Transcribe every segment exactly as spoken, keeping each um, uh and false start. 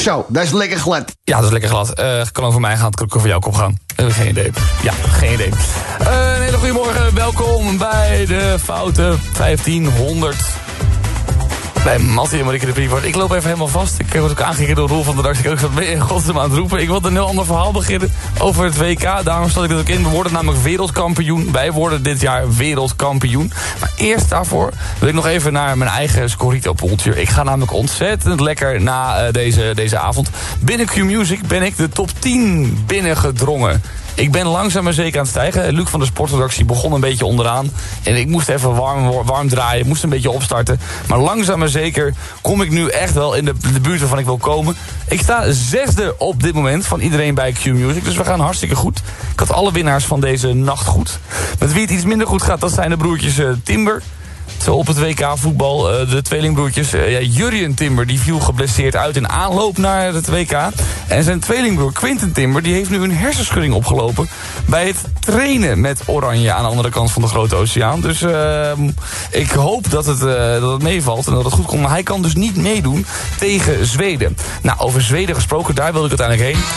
Zo, dat is lekker glad. Ja, dat is lekker glad. Uh, kan ook voor mij gaan, het kan ook over jouw kop gaan. Uh, geen idee. Ja, geen idee. Uh, een hele goede morgen, welkom bij de Foute vijftienhonderd. Bij Mattie en Marieke de Prievert. Ik loop even helemaal vast. Ik word ook aangekeken door Roel van der Dag. Ik ook wat ben je in godsnaam aan het roepen. Ik wilde een heel ander verhaal beginnen over het W K. Daarom stel ik dit ook in. We worden namelijk wereldkampioen. Wij worden dit jaar wereldkampioen. Maar eerst daarvoor wil ik nog even naar mijn eigen Scorito-poeltje. Ik ga namelijk ontzettend lekker na uh, deze, deze avond. Binnen Q-Music ben ik de top tien binnengedrongen. Ik ben langzaam maar zeker aan het stijgen. Luc van de sportredactie begon een beetje onderaan. En ik moest even warm, warm draaien. Moest een beetje opstarten. Maar langzaam maar zeker kom ik nu echt wel in de, de buurt waarvan ik wil komen. Ik sta zesde op dit moment van iedereen bij Q-Music. Dus we gaan hartstikke goed. Ik had alle winnaars van deze nacht goed. Met wie het iets minder goed gaat, dat zijn de broertjes uh, Timber. Zo op het W K voetbal, uh, de tweelingbroertjes. Uh, ja, Jurjen Timber die viel geblesseerd uit in aanloop naar het W K. En zijn tweelingbroer Quinten Timber die heeft nu een hersenschudding opgelopen bij het trainen met Oranje aan de andere kant van de Grote Oceaan. Dus uh, ik hoop dat het, uh, dat het meevalt en dat het goed komt. Maar hij kan dus niet meedoen tegen Zweden. Nou, over Zweden gesproken, daar wilde ik uiteindelijk heen.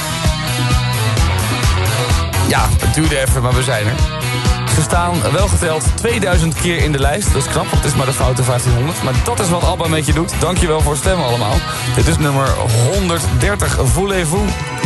Ja, het duurde even, maar we zijn er. Ze staan wel geteld tweeduizend keer in de lijst. Dat is knap, want het is maar de Foute vijftienhonderd. Maar dat is wat ABBA met je doet. Dankjewel voor stemmen allemaal. Dit is nummer honderddertig. Voulez-vous?